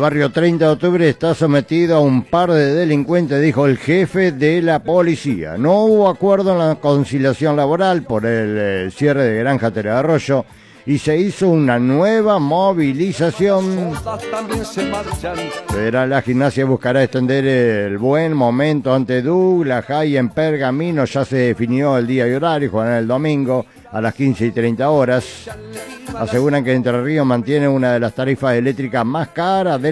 barrio 30 de octubre está sometido a un par de delincuentes, dijo el jefe de la policía. No hubo acuerdo en la conciliación laboral por el cierre de Granja Terra de Arroyo y se hizo una nueva movilización. Federal La Gimnasia buscará extender el buen momento ante Douglas High en Pergamino. Ya se definió el día y horario, jugarán el domingo a las 15:30 horas. Aseguran que Entre Ríos mantiene una de las tarifas eléctricas más caras del